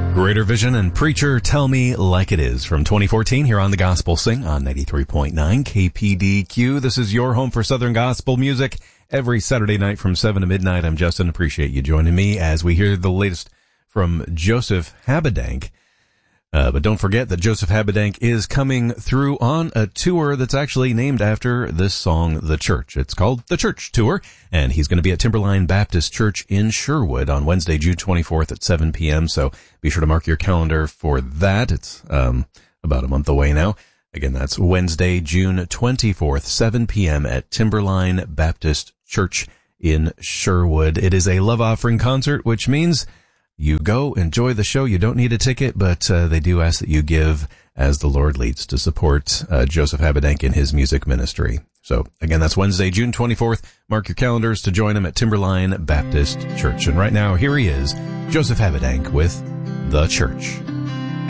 Greater Vision and Preacher, Tell Me Like It Is from 2014 here on The Gospel Sing on 93.9 KPDQ. This is your home for Southern Gospel music every Saturday night from 7 to midnight. I'm Justin. Appreciate you joining me as we hear the latest from Joseph Habedank. But don't forget that Joseph Habedank is coming through on a tour that's actually named after this song, The Church. It's called The Church Tour, and he's going to be at Timberline Baptist Church in Sherwood on Wednesday, June 24th at 7 p.m., so be sure to mark your calendar for that. It's about a month away now. Again, that's Wednesday, June 24th, 7 p.m. at Timberline Baptist Church in Sherwood. It is a love offering concert, which means you go, enjoy the show. You don't need a ticket, but they do ask that you give as the Lord leads to support Joseph Habedank in his music ministry. So, again, that's Wednesday, June 24th. Mark your calendars to join him at Timberline Baptist Church. And right now, here he is, Joseph Habedank with The Church.